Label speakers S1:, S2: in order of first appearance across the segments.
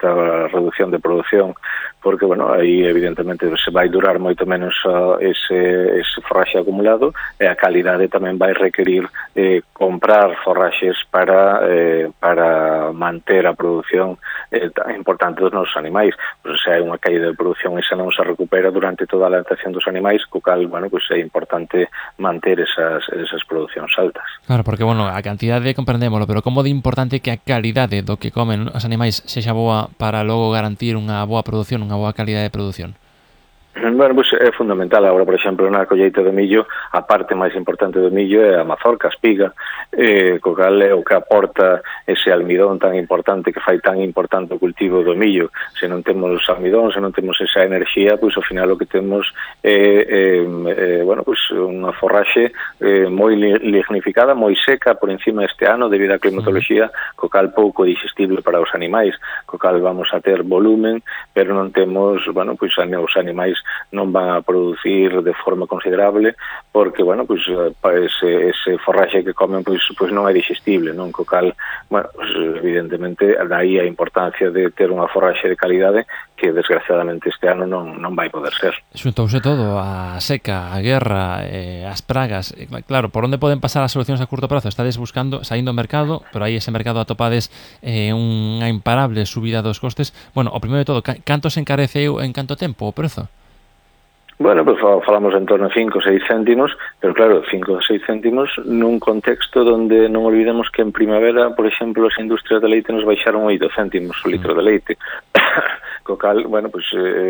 S1: esta reducción de produción, porque, bueno, aí evidentemente se vai durar moito menos ese forraxe acumulado, e a calidade tamén vai requerir comprar forraxes para manter a produción tan importante dos nosos animais. Pois, se hai unha caída de produción, esa non se recupera durante toda a alimentación dos animais, co cal, bueno, pois é importante manter esas producións altas.
S2: Claro, porque, bueno, a cantidade comprendémolo, pero como de importante que a calidade do que comen os animais sexa boa para logo garantir unha boa produción, unha boa calidade de produción?
S1: Bueno, pois é fundamental. Agora, por exemplo, na colleita do millo, a parte máis importante do millo é a mazorca, a espiga, co cal é o que aporta ese almidón tan importante, que fai tan importante o cultivo do millo. Se non temos almidón, se non temos esa enerxía, pois ao final o que temos é bueno, pois unha forraxe moi lignificada, moi seca por encima este ano debido á climatoloxía, co cal pouco digestible para os animais, co cal vamos a ter volumen, pero non temos, bueno, pois os animais non van a producir de forma considerable, porque, bueno, pois ese forraxe que comen pois non é digestible, non? Co cal, bueno, pois, evidentemente daí a importancia de ter unha forraxe de calidade que desgraciadamente este ano non vai poder ser.
S2: Xuntouse todo, a seca, a guerra, as pragas, claro, por onde poden pasar as solucións a curto prazo? Estades buscando, saindo ao mercado, pero aí ese mercado atopades unha imparable subida dos costes. Bueno, o primeiro de todo, canto se encareceu en canto tempo o prezo?
S1: Bueno, pues falamos en torno a 5 ou 6 céntimos, pero claro, 5 ou 6 céntimos nun contexto donde non olvidemos que en primavera, por exemplo, as industrias de leite nos baixaron 8 céntimos o litro de leite. Co cal, bueno, pues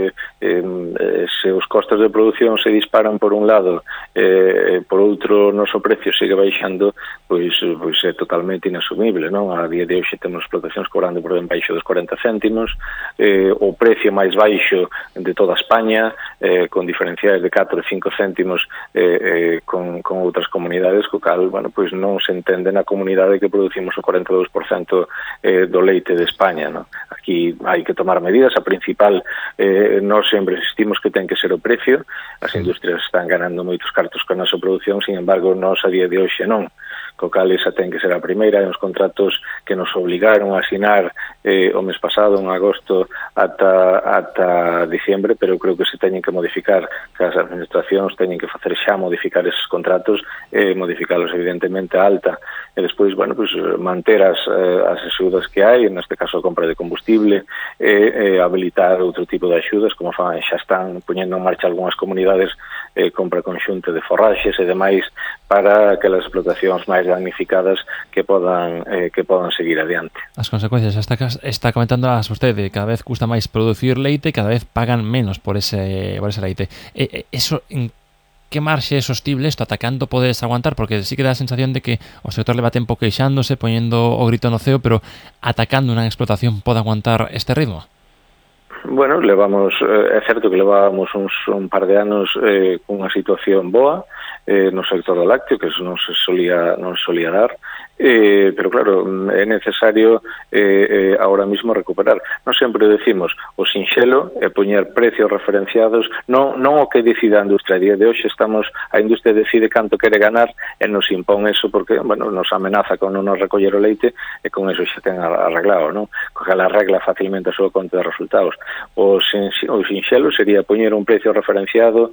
S1: se os costos de produción se disparan por un lado, por outro noso precio sigue baixando, pois é totalmente inasumible, non? A día de hoxe temos explotacións cobrando por ben baixo dos 40 céntimos, o precio máis baixo de toda España, con diferenciais de 4 ou 5 céntimos con outras comunidades, co cal, bueno, pois non se entende na comunidade que producimos o 42% do leite de España, non? Aquí hai que tomar medidas. A principal, nós sempre insistimos que ten que ser o precio. As industrias están ganando moitos cartos con a nosa produción, sin embargo, nós a día de hoxe non. Co cal esa ten que ser a primeira. Hai uns contratos que nos obligaron a asinar o mes pasado, en agosto ata diciembre, pero creo que se teñen que modificar, que as administracións teñen que facer xa modificar esos contratos, modificalos evidentemente a alta, e despois, bueno, pues manter as axudas que hai, neste caso a compra de combustible, habilitar outro tipo de axudas, como xa están poñendo en marcha algunhas comunidades, compra conxunta de forraxes e demais, para aquelas explotacións máis damnificadas que podan seguir adiante.
S2: As consecuencias, está comentando as vostede, cada vez custa máis producir leite, cada vez pagan menos por ese leite. Eso, en que marxe é sostible isto? Ata canto podes aguantar? Porque sí que dá a sensación de que o sector leva tempo queixándose, poñendo o grito no ceo, pero atacando unha explotación pode aguantar este ritmo?
S1: Bueno, é certo que levábamos un par de anos cunha situación boa no sector do lácteo, que non se solía dar, pero claro, é necesario ahora mismo recuperar. Nós sempre decimos, o sinxelo é poñer precios referenciados, non o que decida a industria. A día de hoxe a industria decide canto quere ganar e nos impón eso, porque, bueno, nos amenaza con non nos recoller o leite, e con eso xa ten arreglado, non? Coge a regla facilmente a súa conta de resultados. O sinxelo sería poñer un precio referenciado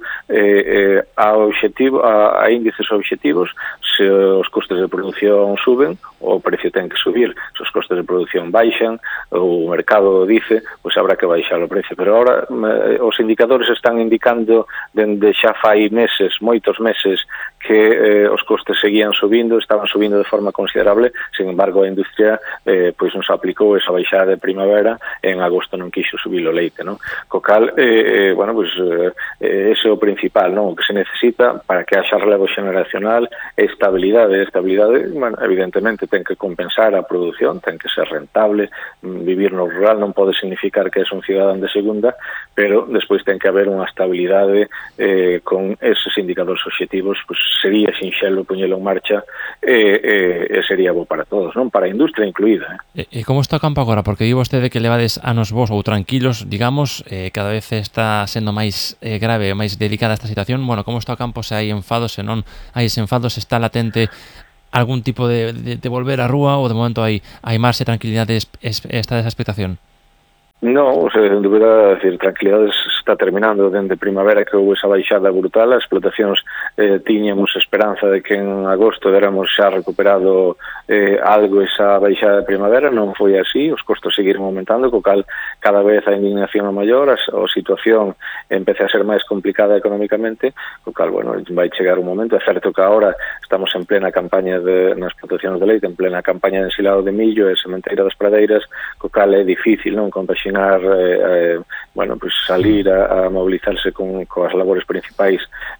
S1: a índices obxectivos. Se os costes de produción suben, o precio ten que subir. Se os costes de produción baixan, o mercado dice, pois habrá que baixar o precio. Pero agora os indicadores están indicando dende xa fai meses, moitos meses, que os costes seguían subindo, estaban subindo de forma considerable. Sin embargo, a industria pois nos aplicou esa baixada de primavera, e en agosto non quixo subir o leite, non? Co cal, bueno, pois ese é o principal, non? O que se necesita para que haxa relevo xeneracional é estabilidade. Bueno, evidentemente ten que compensar a produción, ten que ser rentable. Vivir no rural non pode significar que és un cidadán de segunda, pero despois ten que haber unha estabilidade con eses indicadores obxectivos. Pois sería sinxelo poñelo en marcha, e sería bo para todos, non? Para a industria incluída.
S2: E como está o campo agora? Porque di vostede que levades anos vos ou tranquilos, digamos, cada vez está sendo máis grave, máis delicada esta situación. Bueno, como está o campo? Se hai enfados, se non hai ese enfado, se está latente algún tipo de volver á rúa, ou de momento hai marxe, tranquilidade, esta esa expectación?
S1: No, sen dúbida, decir, tranquilidade está terminando dende primavera que houve esa baixada brutal, as explotacións tiñamos esperanza de que en agosto deramos xa recuperado algo esa baixada de primavera, non foi así, os costos seguiron aumentando, co cal cada vez a indignación é maior, a situación empeza a ser máis complicada económicamente, co cal, bueno, vai chegar un momento, é certo que agora estamos en plena campaña nas explotacións de leite, en plena campaña de ensilado de millo e sementeira das pradeiras, co cal é difícil, non, compaxinar bueno, pues salir a movilizarse coas labores principais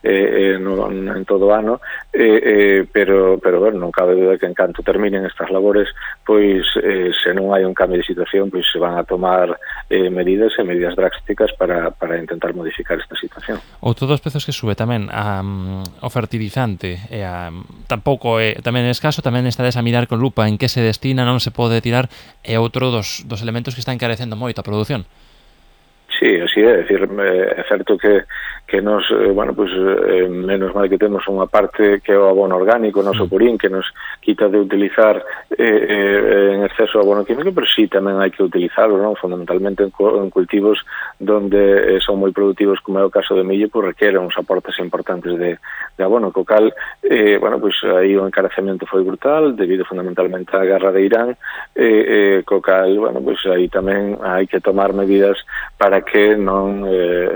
S1: en todo o ano, pero bueno, non cabe duda que en canto terminen estas labores, pois se non hai un cambio de situación, pois se van a tomar medidas drásticas para intentar modificar esta situación.
S2: Outro dos prezos que sube tamén o fertilizante tampouco tamén é escaso, tamén estades a mirar con lupa en que se destina, non se pode tirar, é outro dos elementos que está encarecendo moito a produción.
S1: Sí, así é, decir, é certo que nos, bueno, pues menos mal que temos unha parte que é o abono orgánico, o noso purín, que nos quita de utilizar en exceso o abono químico, pero sí tamén hai que utilizarlo, non? Fundamentalmente en cultivos donde son moi productivos, como é o caso de millo, pues requieren uns aportes importantes de abono, co cal, bueno, pues aí o encarecemento foi brutal, debido fundamentalmente á guerra de Irán, co cal, bueno, pues aí tamén hai que tomar medidas para que non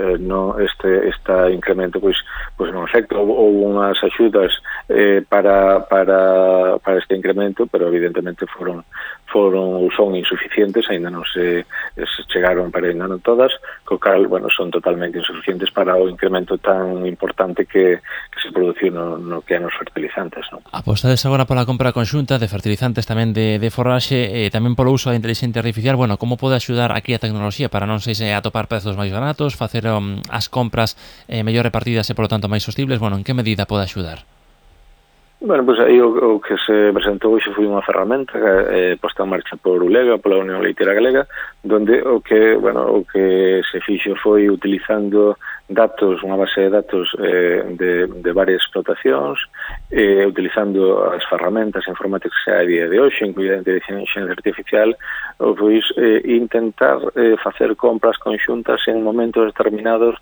S1: este incremento pois non afecta. Houve unhas axudas para este incremento, pero evidentemente foron ou son insuficientes, ainda non se chegaron, pero ainda non todas, co cal, bueno, son totalmente insuficientes para o incremento tan importante que se produciu no que é nos fertilizantes, non?
S2: Apostades agora pola compra conxunta de fertilizantes, tamén de forraxe, tamén polo uso da inteligencia artificial. Bueno, como pode axudar aquí a tecnoloxía para non sei se atopar prezos máis baratos, facer as compras mellor repartidas e, polo tanto, máis sostibles? Bueno, en que medida pode axudar?
S1: Bueno, pois aí o que se presentou hoxe foi unha ferramenta posta en marcha por ULEGA, pola Unión Leiteira Galega, donde o que se fixo foi utilizando datos, unha base de datos de varias explotacións, utilizando as ferramentas informáticas que hai a día de hoxe, incluída a inteligencia artificial, pois intentar facer compras conxuntas en momentos determinados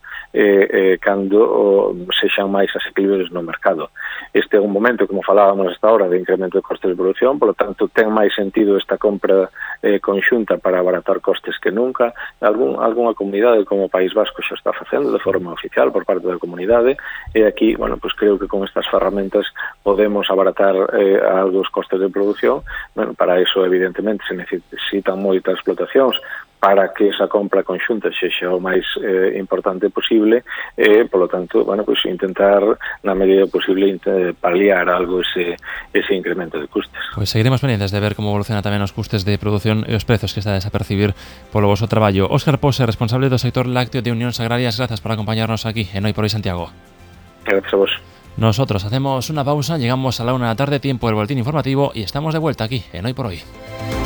S1: cando sexan máis asequibles no mercado. Este é un momento, como falábamos hasta ahora, de incremento de costes de producción, polo tanto ten máis sentido esta compra conxunta para abaratar costes que nunca. Algunha comunidade como o País Vasco xa está facendo de forma oficial por parte da comunidade, e aquí, bueno, pues creo que con estas ferramentas podemos abaratar algo os costes de producción. Bueno, para eso evidentemente se necesitan moitas explotacións para que esa compra conxunta sexa o máis importante posible, polo tanto, bueno, pues intentar na medida posible paliar algo ese incremento de custes.
S2: Pois seguiremos pendientes de ver como evoluciona tamén os custes de produción e os prezos que estades a percibir polo vosso traballo. Óscar Pose, responsable do sector lácteo de Unións Agrarias, grazas por acompañarnos aquí en Hoy por Hoy Santiago.
S1: Gracias a vos.
S2: Nosotros hacemos una pausa, llegamos a la 1 de la tarde, tiempo del boletín informativo, y estamos de vuelta aquí en Hoy por Hoy.